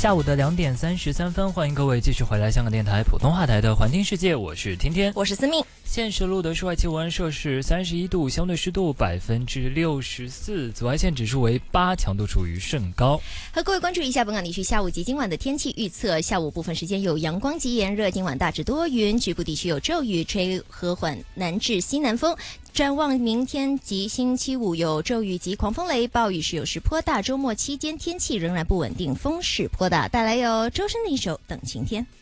下午的2点33分，欢迎各位继续回来香港电台普通话台的环听世界，我是天天， 我是思密。 现时录的室外气温摄氏31度，相对湿度64%，紫外线指数为8，强度处于甚高。 和各位关注一下本港地区下午及今晚的天气预测。下午部分时间有阳光及炎热，今晚大致多云，局部地区有骤雨，吹和缓南至西南风。展望明天及星期五有骤雨及狂风雷暴雨时有时颇大，周末期间天气仍然不稳定，风势颇大，带来有周深的一首《等晴天》。